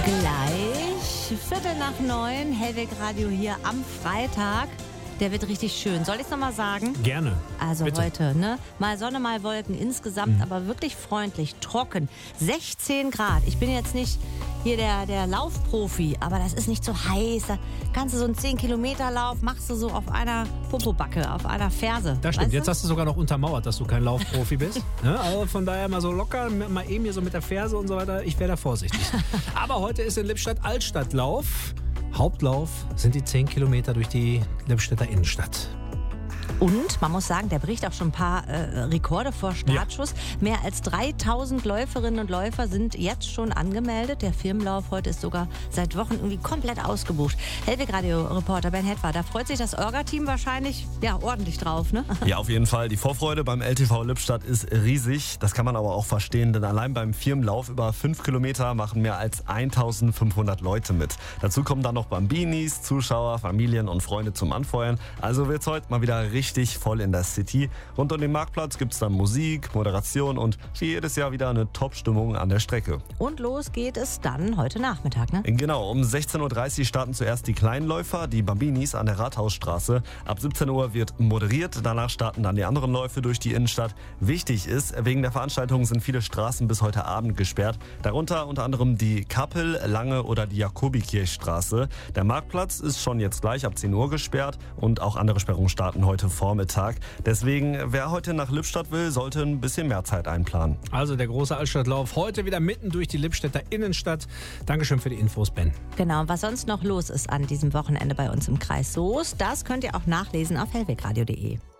Gleich 8:15, Hellweg Radio hier am Freitag. Der wird richtig schön. Soll ich es nochmal sagen? Gerne. Also bitte. heute, ne? Mal Sonne, mal Wolken. Insgesamt aber wirklich freundlich, trocken. 16 Grad. Ich bin jetzt nicht hier der Laufprofi, aber das ist nicht so heiß. Da kannst du so einen 10-Kilometer-Lauf, machst du so auf einer Popobacke, auf einer Ferse. Das stimmt. Weißt Jetzt du? hast du sogar noch untermauert, dass du kein Laufprofi bist. Ne? Also von daher mal so locker, mal eben hier so mit der Ferse und so weiter. Ich wäre da vorsichtig. Aber heute ist in Lippstadt Altstadtlauf. Hauptlauf sind die 10 Kilometer durch die Lippstädter Innenstadt. Und man muss sagen, der bricht auch schon ein paar Rekorde vor Startschuss. Mehr als 3000 Läuferinnen und Läufer sind jetzt schon angemeldet. Der Firmenlauf heute ist sogar seit Wochen irgendwie komplett ausgebucht. Hellweg-Radio-Reporter Ben Hetwa, da freut sich das Orga-Team wahrscheinlich ordentlich drauf, ne? Ja, auf jeden Fall. Die Vorfreude beim LTV Lippstadt ist riesig. Das kann man aber auch verstehen, denn allein beim Firmenlauf über 5 Kilometer machen mehr als 1500 Leute mit. Dazu kommen dann noch Bambinis, Zuschauer, Familien und Freunde zum Anfeuern. Also wird's heute mal wieder richtig voll in der City. Rund um den Marktplatz gibt's dann Musik, Moderation und wie jedes Jahr wieder eine Top-Stimmung an der Strecke. Und los geht es dann heute Nachmittag, ne? Genau, um 16.30 Uhr starten zuerst die Kleinläufer, die Bambinis an der Rathausstraße. Ab 17 Uhr wird moderiert, danach starten dann die anderen Läufe durch die Innenstadt. Wichtig ist, wegen der Veranstaltung sind viele Straßen bis heute Abend gesperrt. Darunter unter anderem die Kappel, Lange oder die Jakobikirchstraße. Der Marktplatz ist schon jetzt gleich ab 10 Uhr gesperrt und auch andere Sperrungen starten heute Vormittag. Deswegen, wer heute nach Lippstadt will, sollte ein bisschen mehr Zeit einplanen. Also der große Altstadtlauf heute wieder mitten durch die Lippstädter Innenstadt. Dankeschön für die Infos, Ben. Genau, was sonst noch los ist an diesem Wochenende bei uns im Kreis Soest, das könnt ihr auch nachlesen auf hellwegradio.de.